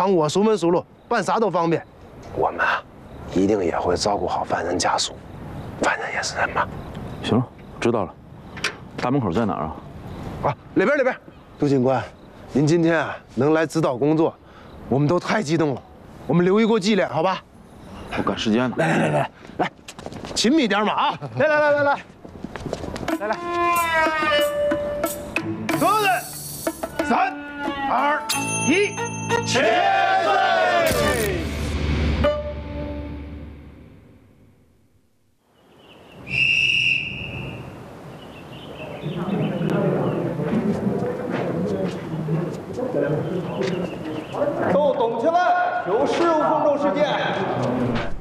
房屋、熟门熟路，办啥都方便。我们啊，一定也会照顾好犯人家属，犯人也是人嘛。 行了，知道了。大门口在哪儿啊？ 啊，里边。杜警官，您今天啊能来指导工作，我们都太激动了。我们留一个纪念，好吧？ 我赶时间呢。 来，勤密点嘛啊！来，各位，3、2、1，切队！ 都动起来！有15分钟时间。